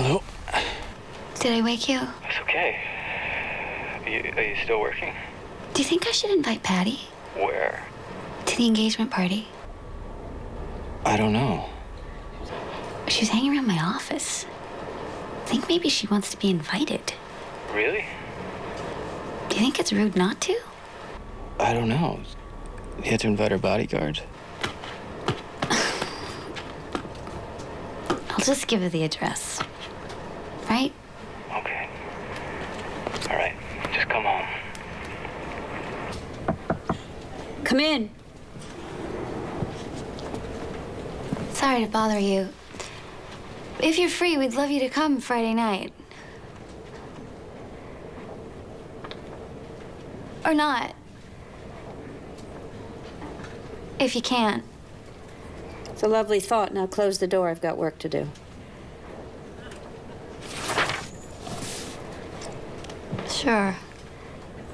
Hello? Did I wake you? It's okay. Are you still working? Do you think I should invite Patty? Where? To the engagement party. I don't know. She's hanging around my office. I think maybe she wants to be invited. Really? Do you think it's rude not to? I don't know. You had to invite her bodyguard? I'll just give her the address. Right? Okay. All right. Just come home. Come in. Sorry to bother you. If you're free, we'd love you to come Friday night. Or not. If you can't. It's a lovely thought. Now close the door. I've got work to do. Sure.